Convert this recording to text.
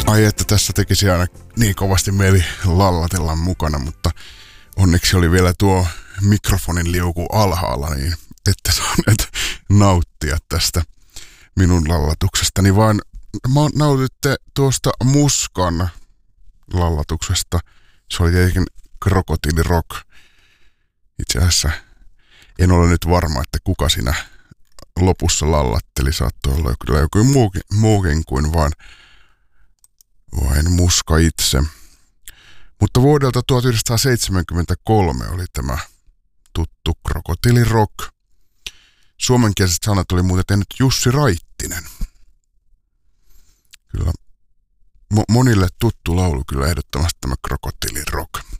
Ai että tässä tekisi aina niin kovasti mieli lallatella mukana, mutta onneksi oli vielä tuo mikrofonin liuku alhaalla, niin ette saaneet nauttia tästä minun lallatuksestani, vaan nautitte tuosta Muskan lallatuksesta. Se oli tietenkin Krokotiili Rock. Itse asiassa en ole nyt varma, että kuka siinä lopussa lallatteli. Saattoi olla kyllä joku muukin kuin vain Muska itse. Mutta vuodelta 1973 oli tämä tuttu Krokotiili Rock. Suomenkieliset sanat oli muuten tehnyt Jussi Raittinen. Kyllä monille tuttu laulu kyllä ehdottomasti tämä Krokotiili Rock.